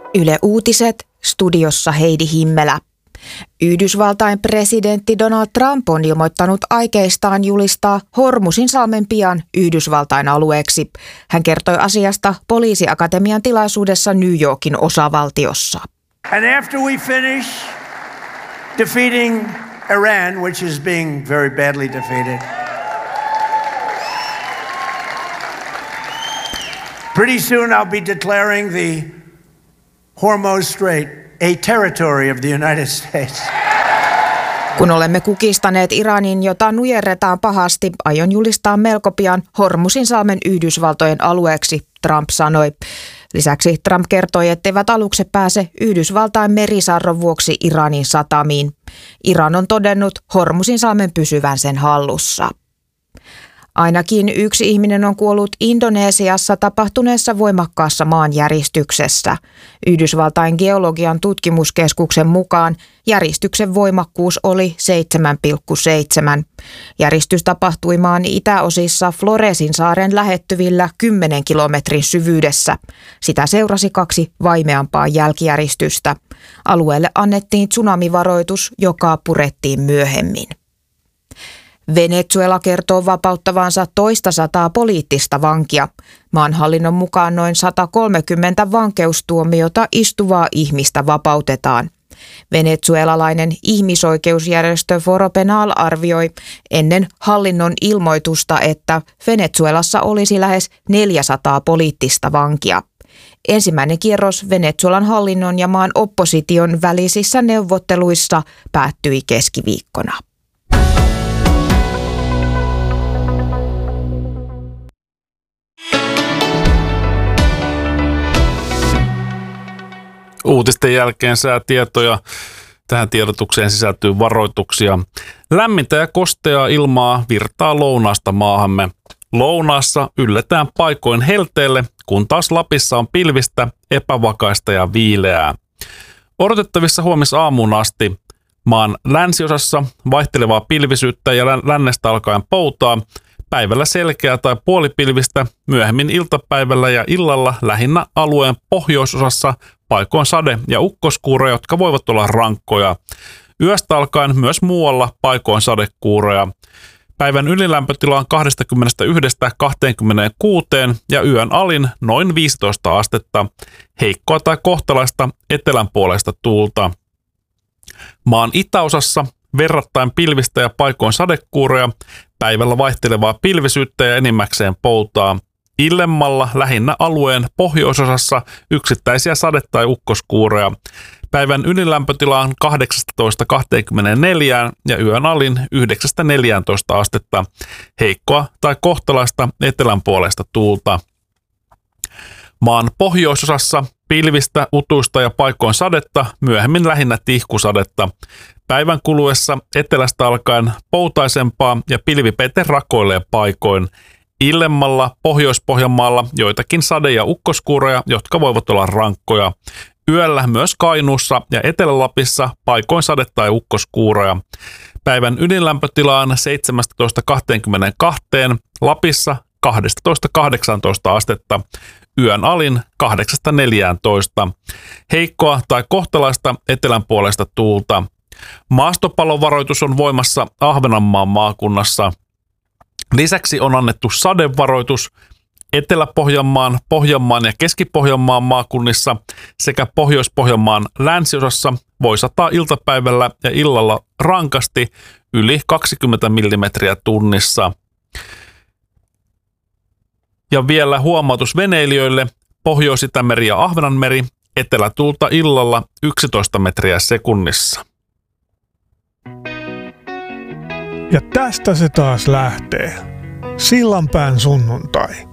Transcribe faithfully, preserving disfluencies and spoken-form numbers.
Yle Uutiset, studiossa Heidi Himmelä. Yhdysvaltain presidentti Donald Trump on ilmoittanut aikeistaan julistaa Hormuzinsalmen pian Yhdysvaltain alueeksi. Hän kertoi asiasta poliisiakatemian tilaisuudessa New Yorkin osavaltiossa. And after we finish defeating Iran, which is being very badly defeated, pretty soon I'll be declaring the Hormuz Strait a territory of the United States. Kun olemme kukistaneet Iranin, jota nujerretaan pahasti, aion julistaa melko pian Hormuzinsalmen Yhdysvaltojen alueeksi, Trump sanoi. Lisäksi Trump kertoi, etteivät alukset pääse Yhdysvaltain merisarron vuoksi Iranin satamiin. Iran on todennut Hormuzinsalmen pysyvän sen hallussa. Ainakin yksi ihminen on kuollut Indonesiassa tapahtuneessa voimakkaassa maanjäristyksessä. Yhdysvaltain geologian tutkimuskeskuksen mukaan järistyksen voimakkuus oli seitsemän pilkku seitsemän. Järistys tapahtui maan itäosissa Floresin saaren lähettyvillä kymmenen kilometrin syvyydessä. Sitä seurasi kaksi vaimeampaa jälkijäristystä. Alueelle annettiin tsunamivaroitus, joka purettiin myöhemmin. Venezuela kertoo vapauttavansa toista sataa poliittista vankia. Maanhallinnon mukaan noin sata kolmekymmentä vankeustuomiota istuvaa ihmistä vapautetaan. Venezuelalainen ihmisoikeusjärjestö Foro Penal arvioi ennen hallinnon ilmoitusta, että Venezuelassa olisi lähes neljäsataa poliittista vankia. Ensimmäinen kierros Venezuelan hallinnon ja maan opposition välisissä neuvotteluissa päättyi keskiviikkona. Uutisten jälkeen säätietoja. Tähän tiedotukseen sisältyy varoituksia. Lämmintä ja kosteaa ilmaa virtaa lounaasta maahamme. Lounaassa ylletään paikoin helteelle, kun taas Lapissa on pilvistä, epävakaista ja viileää. Odotettavissa huomisaamuun asti maan länsiosassa vaihtelevaa pilvisyyttä ja lännestä alkaen poutaa. Päivällä selkeää tai puolipilvistä, myöhemmin iltapäivällä ja illalla lähinnä alueen pohjoisosassa paikoin sade- ja ukkoskuuroja, jotka voivat olla rankkoja. Yöstä alkaen myös muualla paikoin sadekuuroja. Päivän ylilämpötila on kaksikymmentäyksi kaksikymmentäkuusi ja yön alin noin viisitoista astetta. Heikkoa tai kohtalaista etelänpuoleista tuulta. Maan itäosassa verrattain pilvistä ja paikoin sadekuuroja, päivällä vaihtelevaa pilvisyyttä ja enimmäkseen poutaa. Illemmalla lähinnä alueen pohjoisosassa yksittäisiä sade- tai ukkoskuuroja. Päivän ylilämpötila on kahdeksasta kaksikymmentäneljään ja yön alin yhdeksästä neljääntoista astetta. Heikkoa tai kohtalaista etelänpuoleista tuulta. Maan pohjoisosassa pilvistä, utuista ja paikoin sadetta, myöhemmin lähinnä tihkusadetta. Päivän kuluessa etelästä alkaen poutaisempaa ja pilvipeite rakoilee paikoin. Illemmalla Pohjois-Pohjanmaalla joitakin sade- ja ukkoskuuroja, jotka voivat olla rankkoja. Yöllä myös Kainuussa ja Etelä-Lapissa paikoin sade- tai ukkoskuuroja. Päivän ydinlämpötila on seitsemästä kaksikymmentäkaksi, Lapissa kaksitoista kahdeksantoista astetta. Yön alin kahdeksasta neljääntoista. Heikkoa tai kohtalaista etelänpuoleista tuulta. Maastopalovaroitus on voimassa Ahvenanmaan maakunnassa. Lisäksi on annettu sadevaroitus Etelä-Pohjanmaan, Pohjanmaan ja Keski-Pohjanmaan maakunnissa sekä Pohjois-Pohjanmaan länsiosassa voi sataa iltapäivällä ja illalla rankasti yli kaksikymmentä millimetriä tunnissa. Ja vielä huomautus veneilijöille, Pohjois-Itämeri ja Ahvenanmeri, etelätuulta illalla yksitoista metriä sekunnissa. Ja tästä se taas lähtee. Sillanpään sunnuntai.